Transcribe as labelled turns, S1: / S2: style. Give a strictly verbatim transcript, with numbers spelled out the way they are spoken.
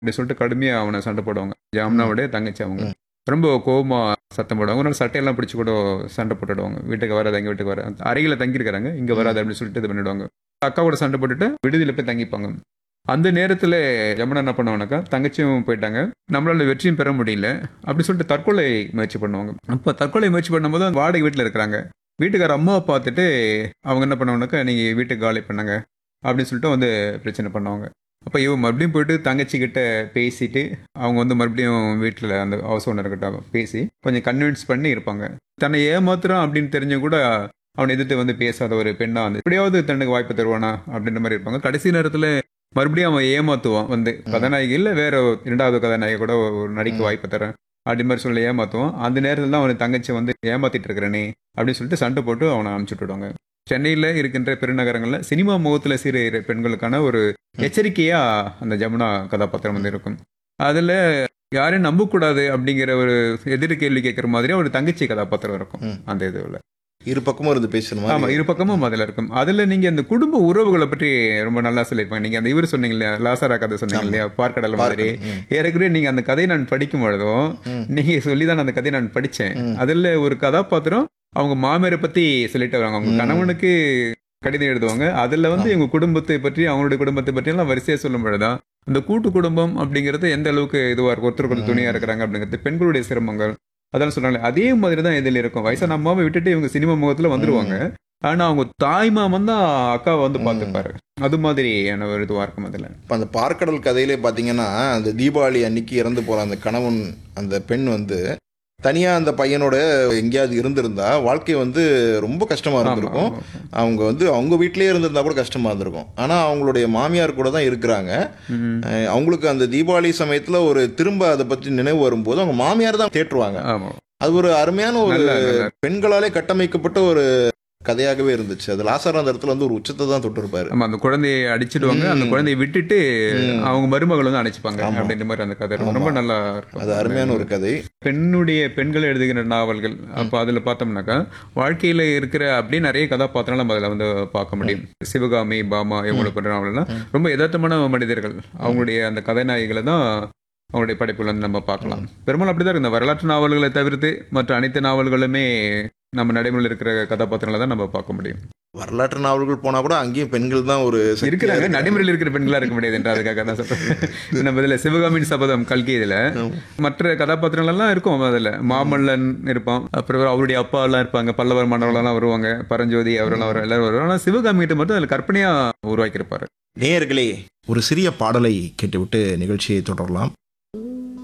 S1: அப்படி சொல்லிட்டு கடுமையா அவனை சண்டை போடுவாங்க. ஜமுனாவுடைய தங்கச்சி அவங்க.
S2: ம்.
S1: ரொம்ப கோவமா சத்தம் போடுவாங்க. ஒரு நாள் சட்டையெல்லாம் பிடிச்சு கூட சண்டை போட்டுடுவாங்க. வீட்டுக்கு வராது, எங்க வீட்டுக்கு வர அருகில தங்கியிருக்கிறாங்க, இங்க வராது அப்படின்னு சொல்லிட்டு இது பண்ணிடுவாங்க. அக்காவோட சண்டை போட்டுட்டு விடுதியில போய் தங்கிப்பாங்க. அந்த நேரத்துல ஜமுனா என்ன பண்ணுவாங்கனாக்கா, தங்கச்சியும் போயிட்டாங்க, நம்மளால வெற்றியும் பெற முடியல அப்படி சொல்லிட்டு தற்கொலை முயற்சி பண்ணுவாங்க. அப்ப தற்கொலை முயற்சி பண்ணும்போது அந்த வாடகை வீட்டுல இருக்கிறாங்க. வீட்டுக்கார அம்மாவை பார்த்துட்டு அவங்க என்ன பண்ணுவாங்கனாக்கா, நீங்க வீட்டுக்கு காலி பண்ணுங்க அப்படின்னு சொல்லிட்டு வந்து பிரச்சனை பண்ணுவாங்க. அப்போ இவன் மறுபடியும் போயிட்டு தங்கச்சி கிட்ட பேசிட்டு அவங்க வந்து மறுபடியும் வீட்டில் அந்த ஹவுஸ் ஓனர்கிட்ட பேசி கொஞ்சம் கன்வின்ஸ் பண்ணி இருப்பாங்க. தன்னை ஏமாத்துறான் அப்படின்னு தெரிஞ்சு கூட அவனை எதிர்த்து வந்து பேசாத ஒரு பெண்ணா வந்து எப்படியாவது தன்னுக்கு வாய்ப்பு தருவானா அப்படின்ற மாதிரி இருப்பாங்க. கடைசி நேரத்தில் மறுபடியும் அவன் ஏமாத்துவான் வந்து கதாநாயகி இல்லை வேற இரண்டாவது கதாநாயகி கூட ஒரு நடிக்க வாய்ப்பு தரேன் அப்படி மாதிரி சொல்லி ஏமாத்துவான். அந்த நேரத்தில் தான் அவனை தங்கச்சி வந்து ஏமாத்திட்டு இருக்கிறனே அப்படின்னு சொல்லிட்டு சண்டை போட்டு அவனை அனுப்பிச்சுட்டு விடுவாங்க. சென்னையில் இருக்கின்ற பெருநகரங்களில் சினிமா முகத்தில் சீர பெண்களுக்கான ஒரு எச்சரிக்கையா அந்த ஜமுனா கதாபாத்திரம் வந்து இருக்கும். அதில் யாரையும் நம்பக்கூடாது அப்படிங்கிற ஒரு எதிர் கேள்வி கேட்குற மாதிரி ஒரு தங்கச்சி கதாபாத்திரம் இருக்கும் அந்த இதுல.
S2: இரு பக்கமும் இருந்து பேசணும்.
S1: ஆமா, இரு பக்கமும் அதில் இருக்கும். அதில் நீங்க அந்த குடும்ப உறவுகளை பற்றி ரொம்ப நல்லா சொல்லியிருப்பாங்க. நீங்க அந்த இவர் சொன்னீங்க இல்லையா, லாசாரா கதை சொன்னீங்க இல்லையா, பார்க்கடல் மாதிரி. ஏற்கனவே நீங்க அந்த கதையை நான் படிக்கும் பொழுதும் நீங்க சொல்லிதான் அந்த கதையை நான் படிச்சேன். அதுல ஒரு கதாபாத்திரம் அவங்க மாமியாரை பத்தி சொல்லிட்டு வராங்க. அவங்க கணவனுக்கு கடிதம் எழுதுவாங்க. அதுல வந்து இவங்க குடும்பத்தை பற்றி அவங்களுடைய குடும்பத்தை பற்றி எல்லாம் வரிசையா சொல்லும் பொழுதுதான் அந்த கூட்டு குடும்பம் அப்படிங்கிறது எந்த அளவுக்கு இதுவா இருக்கும், ஒருத்தருக்கு ஒரு துணையா இருக்கிறாங்க அப்படிங்கிறது, பெண்களுடைய சிரமங்கள் அதெல்லாம் சொல்றாங்க. அதே மாதிரி தான் இதில் இருக்கும். வயசான அம்மாவை விட்டுட்டு இவங்க சினிமா முகத்துல வந்துருவாங்க. ஆனா அவங்க தாய் மாமன் தான் அக்காவை வந்து பார்த்துப்பாரு. அது மாதிரியான ஒரு இதுவா இருக்கும் அதுல.
S2: இப்போ அந்த பார்க்கடல் கதையிலே பார்த்தீங்கன்னா அந்த தீபாவளி அன்னைக்கு இறந்து போற அந்த கணவன் அந்த பெண் வந்து தனியா அந்த பையனோட எங்கேயாவது இருந்திருந்தா வாழ்க்கை வந்து ரொம்ப கஷ்டமா இருந்திருக்கும். அவங்க வந்து அவங்க வீட்டிலேயே இருந்திருந்தா கூட கஷ்டமா இருந்திருக்கும். ஆனா அவங்களுடைய மாமியார் கூட தான் இருக்கிறாங்க. அவங்களுக்கு அந்த தீபாவளி சமயத்துல ஒரு திரும்ப அதை பற்றி நினைவு வரும்போது அவங்க மாமியார் தான் தேற்றுவாங்க. அது ஒரு அருமையான ஒரு பெண்களாலே கட்டமைக்கப்பட்ட ஒரு கதையாகவே இருந்துச்சு. அது லாசாரா அந்த இடத்துல வந்து ஒரு உச்சத்தை தான் தொட்டு இருப்பாரு.
S1: ஆமா, அந்த குழந்தையை அடிச்சிடுவாங்க, அந்த குழந்தையை விட்டுட்டு அவங்க மருமகள் வந்து அடிச்சுப்பாங்க அப்படின்ற மாதிரி அந்த கதை ரொம்ப நல்லா இருக்கும்.
S2: அது அருமையான ஒரு கதை.
S1: பெண்ணுடைய பெண்கள் எழுதுகிற நாவல்கள் அப்போ அதில் பார்த்தோம்னாக்கா வாழ்க்கையில் இருக்கிற அப்படியே நிறைய கதாபாத்திரம் நம்ம அதில் வந்து பார்க்க முடியும். சிவகாமி, பாமா இவங்களை பண்ற நாவல்னா ரொம்ப யதார்த்தமான மனிதர்கள். அவங்களுடைய அந்த கதாநாயகிகளை தான் அவங்களுடைய படைப்புல வந்து நம்ம பார்க்கலாம். பெரும்பாலும் அப்படிதான் இருக்கு. இந்த வரலாற்று நாவல்களை தவிர்த்து மற்ற அனைத்து நாவல்களுமே நம்ம நடைமுறையில் இருக்கிற கதாபாத்திரங்களை தான் நம்ம பார்க்க முடியும்.
S2: வரலாற்று நாவல்கள் போனா கூட அங்கேயும் பெண்கள் தான் ஒரு
S1: இருக்கிறாங்க. நடைமுறையில் இருக்கிற பெண்களா இருக்க முடியாது என்று அதுக்காக தான் சொல்றேன். நம்ம இதுல சிவகாமியின் சபதம் கல்கி இதுல மற்ற கதாபாத்திரங்கள் எல்லாம் இருக்கும். அதுல மாமல்லன் இருப்பான், அப்புறம் அவருடைய அப்பா எல்லாம் இருப்பாங்க, பல்லவர் மன்னர்கள் எல்லாம் வருவாங்க, பரஞ்சோதி அவரெல்லாம் வரும், எல்லாரும் வருவாங்க. ஆனா சிவகாமி கிட்ட மட்டும் அதுல கற்பனையா உருவாக்கி இருப்பாரு.
S2: நேயர்களே, ஒரு சிறிய பாடலை கேட்டுவிட்டு நிகழ்ச்சியை தொடரலாம்.